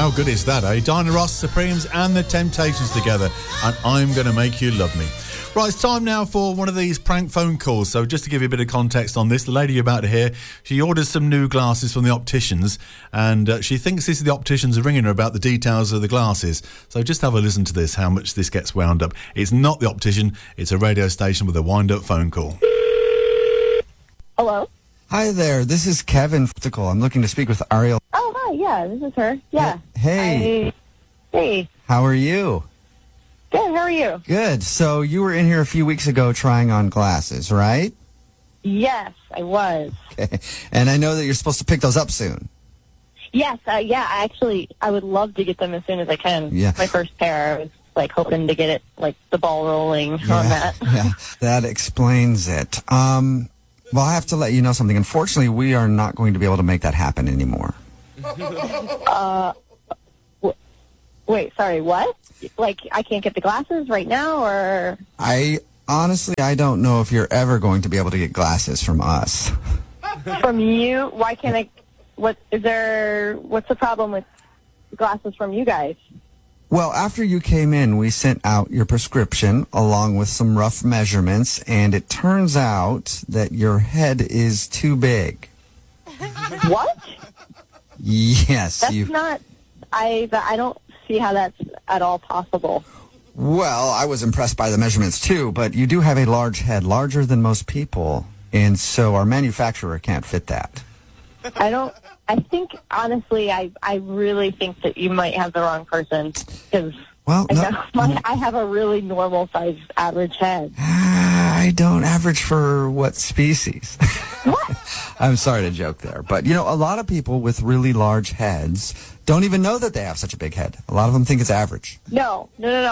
How good is that, eh? Diana Ross, Supremes and The Temptations together, and I'm Gonna Make You Love Me. Right, it's time now for one of these prank phone calls. So just to give you a bit of context on this, the lady you're about to hear, she orders some new glasses from the opticians, and she thinks this is the opticians are ringing her about the details of the glasses. So just have a listen to this, how much this gets wound up. It's not the optician, it's a radio station with a wind-up phone call. Hello? Hi there, this is Kevin Optical. I'm looking to speak with Ariel. Oh, hi, yeah, this is her. Yeah. Hey. Hey. How are you? Good, how are you? Good. So you were in here a few weeks ago trying on glasses, right? Yes, I was. Okay. And I know that you're supposed to pick those up soon. Yes, I would love to get them as soon as I can. Yeah. My first pair, I was hoping to get it, the ball rolling on that. Yeah, that explains it. Well, I have to let you know something. Unfortunately, we are not going to be able to make that happen anymore. Wait, sorry, what? I can't get the glasses right now, or? I don't know if you're ever going to be able to get glasses from us. From you? Why can't I? What's the problem with glasses from you guys? Well, after you came in, we sent out your prescription along with some rough measurements, and it turns out that your head is too big. What? Yes. That's not... I don't see how that's at all possible. Well, I was impressed by the measurements too, but you do have a large head, larger than most people, and so our manufacturer can't fit that. Honestly, I really think that you might have the wrong person, because I have a really normal size average head. I don't average for what species? What? I'm sorry to joke there, but a lot of people with really large heads don't even know that they have such a big head. A lot of them think it's average. No.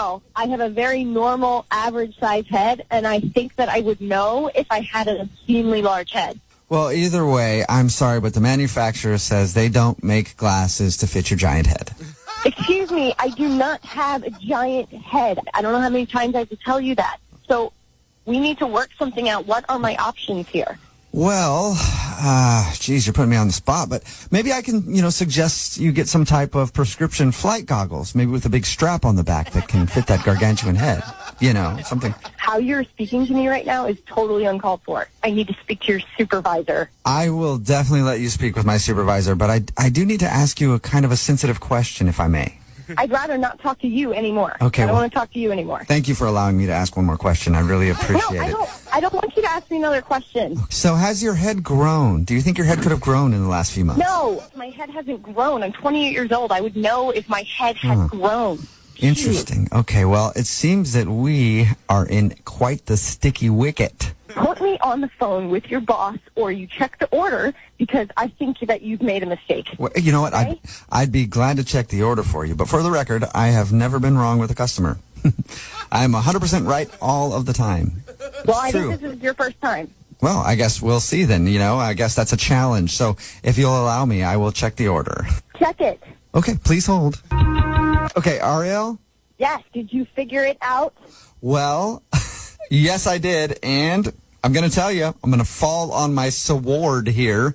I have a very normal average size head, and I think that I would know if I had an obscenely large head. Well, either way, I'm sorry, but the manufacturer says they don't make glasses to fit your giant head. Excuse me, I do not have a giant head. I don't know how many times I have to tell you that. So we need to work something out. What are my options here? Well, geez, you're putting me on the spot, but maybe I can, suggest you get some type of prescription flight goggles, maybe with a big strap on the back that can fit that gargantuan head. Something. How you're speaking to me right now is totally uncalled for. I need to speak to your supervisor. I will definitely let you speak with my supervisor, but I do need to ask you a kind of a sensitive question, if I may. I'd rather not talk to you anymore. Okay. I don't want to talk to you anymore. Thank you for allowing me to ask one more question. I really appreciate it. I don't want you to ask me another question. So has your head grown? Do you think your head could have grown in the last few months? No, my head hasn't grown. I'm 28 years old. I would know if my head had grown. Interesting. Okay, well, it seems that we are in quite the sticky wicket. Put me on the phone with your boss, or you check the order, because I think that you've made a mistake. Well, you know what? Okay? I'd be glad to check the order for you, but for the record, I have never been wrong with a customer. I'm 100% right all of the time. Well, I think this is your first time. Well, I guess we'll see then. I guess that's a challenge. So if you'll allow me, I will check the order. Check it. Okay, please hold. Okay, Ariel? Yes, did you figure it out? Well, yes, I did, and I'm going to tell you, I'm going to fall on my sword here.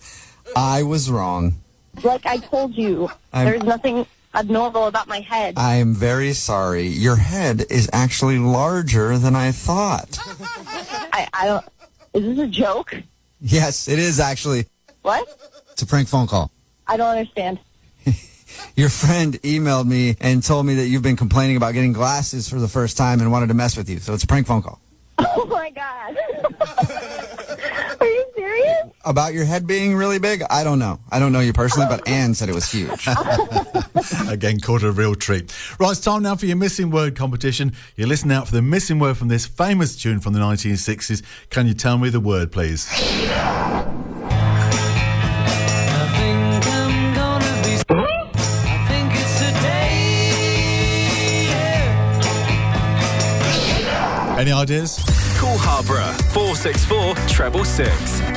I was wrong. Like I told you, there's nothing abnormal about my head. I am very sorry. Your head is actually larger than I thought. I don't... Is this a joke? Yes, it is actually. What? It's a prank phone call. I don't understand. Your friend emailed me and told me that you've been complaining about getting glasses for the first time and wanted to mess with you. So it's a prank phone call. Oh, my God. Are you serious? About your head being really big? I don't know. I don't know you personally, but Anne said it was huge. Again, caught a real treat. Right, it's time now for your missing word competition. You're listening out for the missing word from this famous tune from the 1960s. Can you tell me the word, please? Any ideas? Call Harborough 464 666.